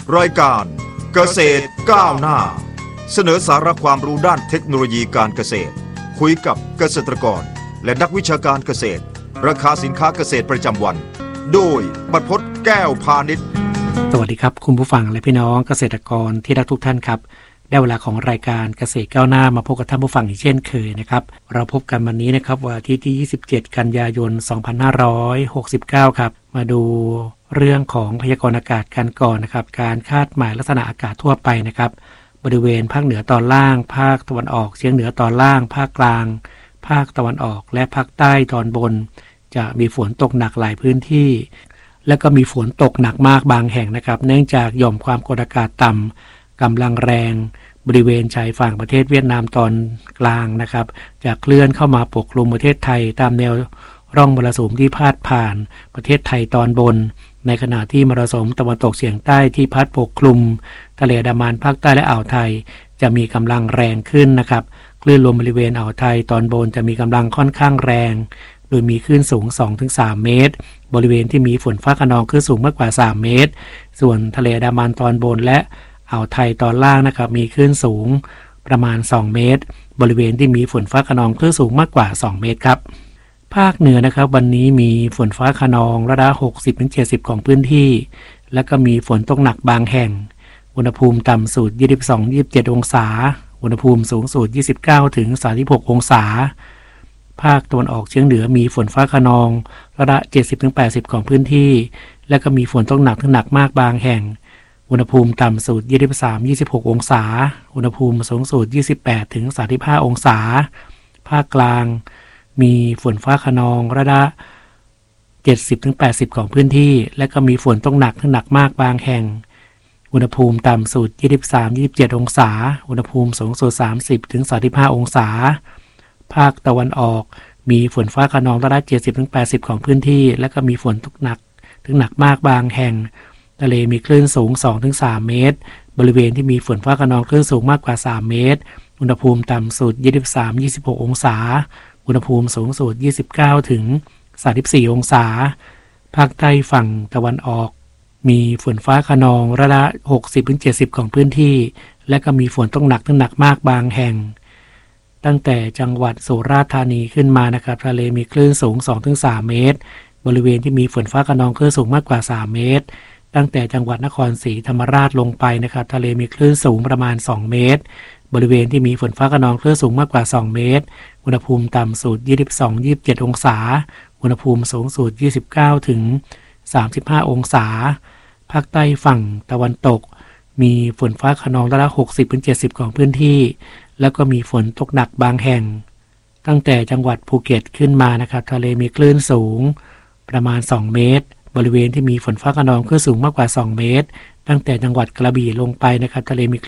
รายการเกษตรก้าวหน้าเสนอสาระความรู้ด้านเทคโนโลยีการเกษตรคุยกับเกษตรกรและนักวิชาการเกษตรราคาสินค้าเกษตรประจำวันโดยบรรพตแก้วพาณิชย์สวัสดีครับคุณผู้ฟังและพี่น้องเกษตรกรที่รักทุกท่านครับได้เวลาของรายการเกษตรก้าวหน้ามาพบกับท่านผู้ฟังอีกเช่นเคยนะครับเราพบกันวันนี้นะครับวันที่27 กันยายน 2569 ครับมาดูเรื่องของพยากรณ์อากาศกันก่อนนะครับการคาดหมายลักษณะอากาศทั่วไปนะครับบริเวณภาคเหนือตอนล่างภาคตะวันออกเฉียงเหนือตอนล่างภาคกลางภาคตะวันออกและภาคใต้ตอนบนจะมีฝนตกหนักหลายพื้นที่และก็มีฝนตกหนักมากบางแห่งนะครับเนื่องจากหย่อมความกดอากาศต่ำกำลังแรงบริเวณชายฝั่งประเทศเวียดนามตอนกลางนะครับจะเคลื่อนเข้ามาปกคลุมประเทศไทยตามแนวร่องมรสุมที่พาดผ่านประเทศไทยตอนบนในขณะที่มรสุมตะวันตกเฉียงใต้ที่พัดปกคลุมทะเลอันดามันภาคใต้และอ่าวไทยจะมีกำลังแรงขึ้นนะครับคลื่นลมบริเวณอ่าวไทยตอนบนจะมีกำลังค่อนข้างแรงโดยมีคลื่นสูง 2-3 เมตรบริเวณที่มีฝนฟ้าคะนองคลื่นสูงมากกว่า3 เมตรส่วนทะเลอันดามันตอนบนและอ่าวไทยตอนล่างนะครับมีคลื่นสูงประมาณ2 เมตรบริเวณที่มีฝนฟ้าคะนองคลื่นสูงมากกว่า2 เมตรครับภาคเหนือนะครับวันนี้มีฝนฟ้าคะนองระดับ 60-70 ของพื้นที่และก็มีฝนตกหนักบางแห่งอุณหภูมิต่ำสุด 22-27 องศาอุณหภูมิสูงสุด 29-36 องศาภาคตะวันออกเฉียงเหนือมีฝนฟ้าคะนองระดับ 70-80 ของพื้นที่และก็มีฝนตกหนักถึงหนักมากบางแห่งอุณหภูมิต่ำสุด 23-26 องศาอุณหภูมิสูงสุด 28-35 องศาภาคกลางมีฝนฟ้าคะนองระดับ 70-80 ของพื้นที่และก็มีฝนตกหนักถึงหนักมากบางแห่งอุณหภูมิต่ำสุด 23-27 องศาอุณหภูมิสูงสุด 30-35 องศาภาคตะวันออกมีฝนฟ้าคะนองระดับ 70-80 ของพื้นที่และก็มีฝนตกหนักถึงหนักมากบางแห่งทะเลมีคลื่นสูง 2-3 เมตรบริเวณที่มีฝนฟ้าคะนองคลื่นสูงมากกว่า3 เมตรอุณหภูมิต่ำสุด 23-26 องศาอุณหภูมิสูงสุด 29-34 องศาภาคใต้ฝั่งตะวันออกมีฝนฟ้าคะนองระดับ 60-70 ของพื้นที่และก็มีฝนตกหนักถึงหนักมากบางแห่งตั้งแต่จังหวัดสุราษฎร์ธานีขึ้นมานะครับทะเลมีคลื่นสูง 2-3 เมตรบริเวณที่มีฝนฟ้าคะนองคลื่นสูงมากกว่า3 เมตรตั้งแต่จังหวัดนครศรีธรรมราชลงไปนะครับทะเลมีคลื่นสูงประมาณ2 เมตรบริเวณที่มีฝนฟ้าคะนองคลื่นสูงมากกว่า2 เมตรอุณหภูมิต่ำสุด 22-27 องศาอุณหภูมิสูงสุด 29-35 องศาภาคใต้ฝั่งตะวันตกมีฝนฟ้าคะนองระดับ 60-70 ของพื้นที่แล้วก็มีฝนตกหนักบางแห่งตั้งแต่จังหวัดภูเก็ตขึ้นมานะครับทะเลมีคลื่นสูงประมาณ2 เมตรบริเวณที่มีฝนฟ้าคะนองคลื่นสูงมากกว่า2 เมตรตั้งแต่จังหวัดกระบี่ลงไปนะครับทะเลมี